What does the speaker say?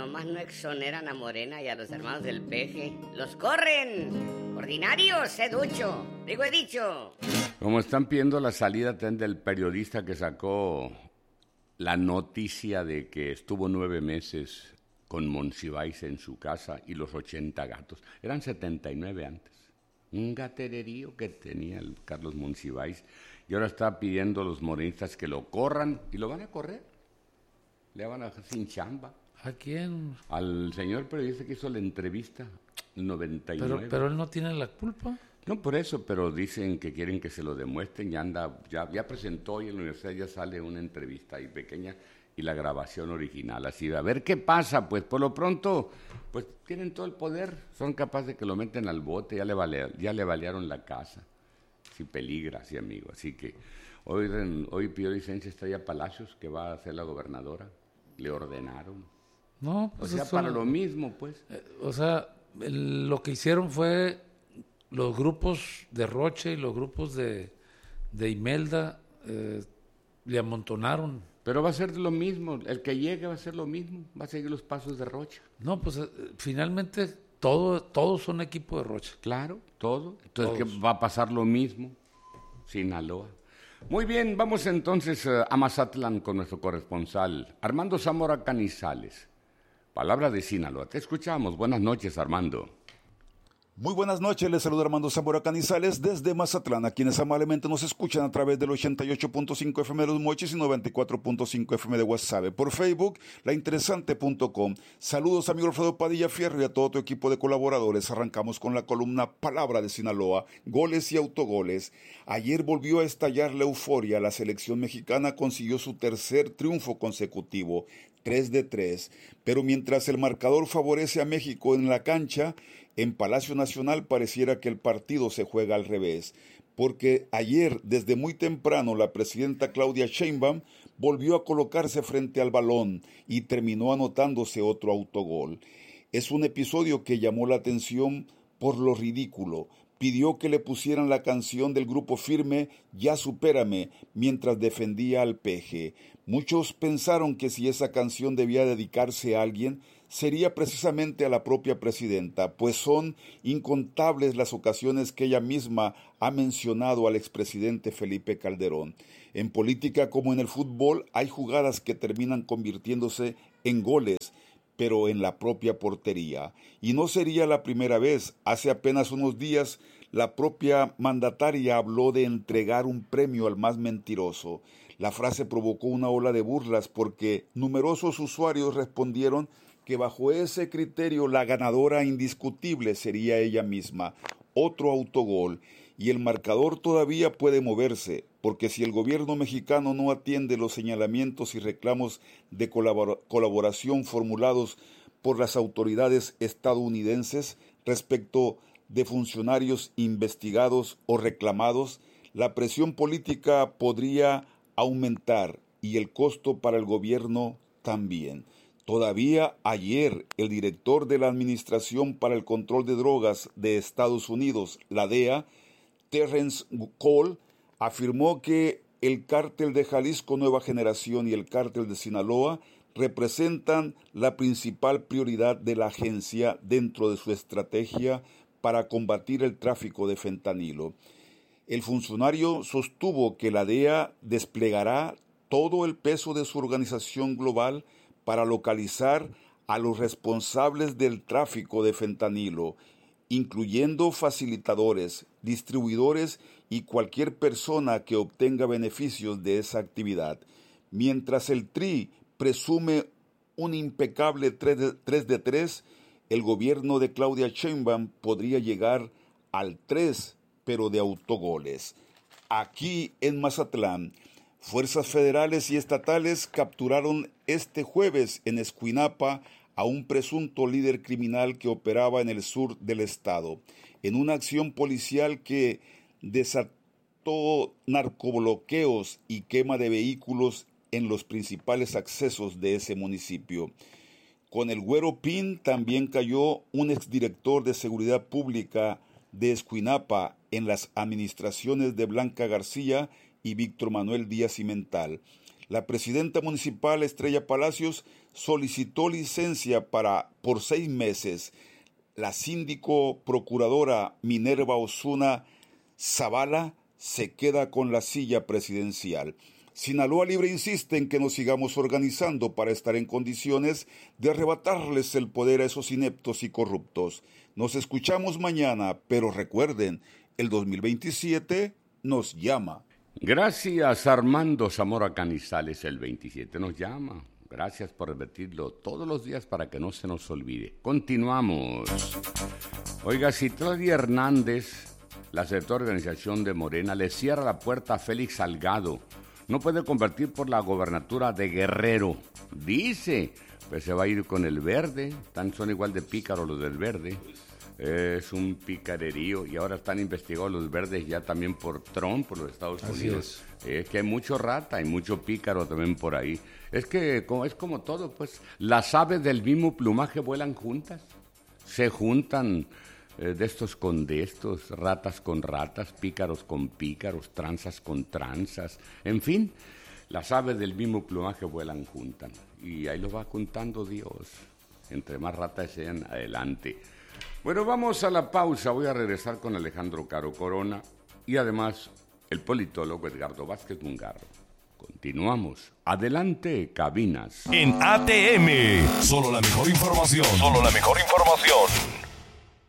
nomás no exoneran a Morena y a los hermanos del Peje. ¡Los corren! ¡Ordinarios, he dicho! ¡Digo, he dicho! Como están pidiendo la salida del periodista que sacó la noticia de que estuvo 9 meses con Monsiváis en su casa y los 80 gatos. Eran 79 antes. Un gatererío que tenía el Carlos Monsiváis. Y ahora está pidiendo a los morenistas que lo corran y lo van a correr. Le van a dejar sin chamba. ¿A quién? Al señor periodista que hizo la entrevista, el 99. Pero él no tiene la culpa. No por eso, pero dicen que quieren que se lo demuestren. Ya presentó hoy en la universidad, ya sale una entrevista ahí pequeña y la grabación original. Así, a ver qué pasa, pues por lo pronto, pues tienen todo el poder, son capaces de que lo meten al bote, ya le balearon la casa. Si peligra, sí, amigo. Así que hoy pidió licencia Estrella Palacios, que va a ser la gobernadora. Le ordenaron. No, pues o sea, para lo mismo, pues. Lo que hicieron fue los grupos de Roche y los grupos de Imelda le amontonaron. Pero va a ser lo mismo. El que llegue va a ser lo mismo. Va a seguir los pasos de Rocha. No, pues finalmente todos son equipo de Rocha. Claro, todo. Entonces, ¿qué va a pasar lo mismo? Sinaloa. Muy bien, vamos entonces a Mazatlán con nuestro corresponsal, Armando Zamora Canizales. Palabra de Sinaloa. Te escuchamos. Buenas noches, Armando. Muy buenas noches, les saluda Armando Zamora Canizales desde Mazatlán, a quienes amablemente nos escuchan a través del 88.5 FM de Los Mochis y 94.5 FM de Guasave. Por Facebook, lainteresante.com. Saludos, amigo Alfredo Padilla Fierro y a todo tu equipo de colaboradores. Arrancamos con la columna Palabra de Sinaloa, goles y autogoles. Ayer volvió a estallar la euforia. La selección mexicana consiguió su tercer triunfo consecutivo, 3-3. Pero mientras el marcador favorece a México en la cancha, en Palacio Nacional pareciera que el partido se juega al revés, porque ayer, desde muy temprano, la presidenta Claudia Sheinbaum volvió a colocarse frente al balón y terminó anotándose otro autogol. Es un episodio que llamó la atención por lo ridículo. Pidió que le pusieran la canción del Grupo Firme, Ya Supérame, mientras defendía al Peje. Muchos pensaron que si esa canción debía dedicarse a alguien, sería precisamente a la propia presidenta, pues son incontables las ocasiones que ella misma ha mencionado al expresidente Felipe Calderón. En política como en el fútbol hay jugadas que terminan convirtiéndose en goles, pero en la propia portería. Y no sería la primera vez. Hace apenas unos días, la propia mandataria habló de entregar un premio al más mentiroso. La frase provocó una ola de burlas porque numerosos usuarios respondieron que bajo ese criterio la ganadora indiscutible sería ella misma. Otro autogol. Y el marcador todavía puede moverse, porque si el gobierno mexicano no atiende los señalamientos y reclamos de colaboración formulados por las autoridades estadounidenses respecto de funcionarios investigados o reclamados, la presión política podría aumentar y el costo para el gobierno también. Todavía ayer, el director de la Administración para el Control de Drogas de Estados Unidos, la DEA, Terrence Cole, afirmó que el cártel de Jalisco Nueva Generación y el cártel de Sinaloa representan la principal prioridad de la agencia dentro de su estrategia para combatir el tráfico de fentanilo. El funcionario sostuvo que la DEA desplegará todo el peso de su organización global para localizar a los responsables del tráfico de fentanilo, incluyendo facilitadores, distribuidores y cualquier persona que obtenga beneficios de esa actividad. Mientras el TRI presume un impecable 3-3, el gobierno de Claudia Sheinbaum podría llegar al 3, pero de autogoles. Aquí en Mazatlán, fuerzas federales y estatales capturaron este jueves en Escuinapa a un presunto líder criminal que operaba en el sur del estado, en una acción policial que desató narcobloqueos y quema de vehículos en los principales accesos de ese municipio. Con el Güero Pin también cayó un exdirector de Seguridad Pública de Escuinapa en las administraciones de Blanca García y Víctor Manuel Díaz Cimental. La presidenta municipal Estrella Palacios solicitó licencia por 6 meses. La síndico procuradora Minerva Osuna Zavala se queda con la silla presidencial. Sinaloa Libre insiste en que nos sigamos organizando para estar en condiciones de arrebatarles el poder a esos ineptos y corruptos. Nos escuchamos mañana, pero recuerden, el 2027 nos llama. Gracias, Armando Zamora Canizales, el 27 nos llama. Gracias por repetirlo todos los días para que no se nos olvide. Continuamos. Oiga, Citlali Hernández, la secretaria de organización de Morena, le cierra la puerta a Félix Salgado. No puede competir por la gobernatura de Guerrero. Dice, pues se va a ir con el Verde. Son igual de pícaros los del Verde. Es un picarerío y ahora están investigados los verdes ya también por Trump, por los Estados Unidos. Es que hay mucho rata, hay mucho pícaro también por ahí. Es que es como todo, pues las aves del mismo plumaje vuelan juntas, se juntan de estos con de estos, ratas con ratas, pícaros con pícaros, tranzas con tranzas, en fin, las aves del mismo plumaje vuelan juntas y ahí lo va contando Dios, entre más ratas sean adelante. Bueno, vamos a la pausa. Voy a regresar con Alejandro Caro Corona y además el politólogo Edgardo Vázquez Mungarro. Continuamos. Adelante, cabinas. En ATM, solo la mejor información.